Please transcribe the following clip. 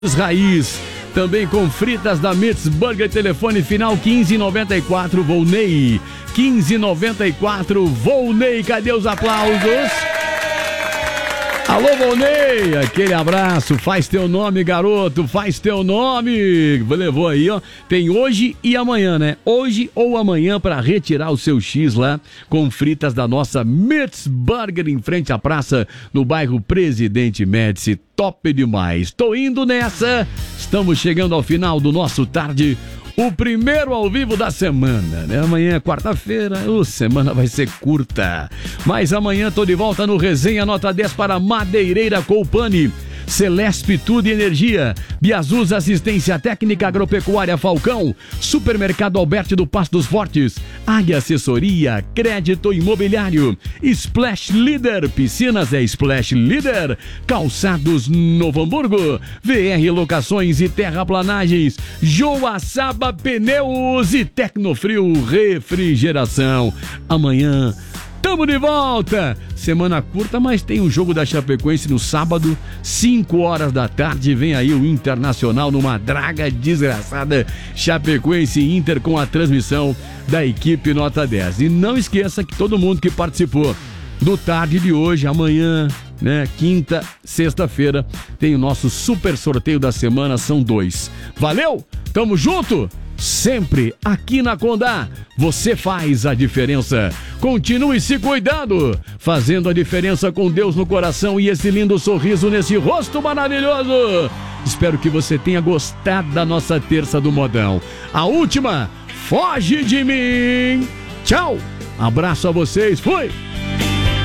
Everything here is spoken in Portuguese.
Raiz, também com fritas da Mitz Burger, telefone final 1594, Volney. 1594, Volney, cadê os aplausos? Alô, Volney, aquele abraço, faz teu nome, garoto, faz teu nome. Levou aí, ó, tem hoje e amanhã, né? Hoje ou amanhã para retirar o seu X lá com fritas da nossa Mitz Burger em frente à praça no bairro Presidente Médici. Top demais, tô indo nessa, estamos chegando ao final do nosso tarde. O primeiro ao vivo da semana, né? Amanhã é quarta-feira, semana vai ser curta. Mas amanhã tô de volta no Resenha Nota 10 para Madeireira Colpani, Celesp Tudo e Energia, Biazus Assistência Técnica Agropecuária Falcão, Supermercado Alberti do Passo dos Fortes, Águia Assessoria, Crédito Imobiliário, Splash Leader, Piscinas é Splash Leader, Calçados Novo Hamburgo, VR Locações e Terraplanagens, Joaçaba Pneus e Tecnofrio Refrigeração. Amanhã tamo de volta! Semana curta, mas tem o jogo da Chapecoense no sábado, 5 horas da tarde. Vem aí o Internacional numa draga desgraçada. Chapecoense e Inter com a transmissão da equipe Nota 10. E não esqueça que todo mundo que participou do tarde de hoje, amanhã, né, quinta, sexta-feira, tem o nosso super sorteio da semana, são 2. Valeu? Tamo junto? Sempre aqui na Condá, você faz a diferença. Continue se cuidando, fazendo a diferença com Deus no coração e esse lindo sorriso nesse rosto maravilhoso. Espero que você tenha gostado da nossa terça do modão. A última, foge de mim. Tchau, abraço a vocês, fui.